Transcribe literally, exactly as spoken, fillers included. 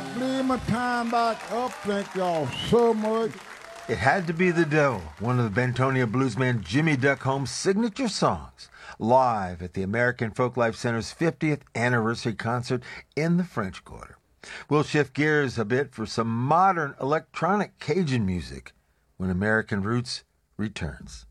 believe my time back up. Thank y'all so much. It had to be The Devil, one of the Bentonia bluesman Jimmy Duck Holmes' signature songs, live at the American Folklife Center's fiftieth anniversary concert in the French Quarter. We'll shift gears a bit for some modern electronic Cajun music when American Roots returns.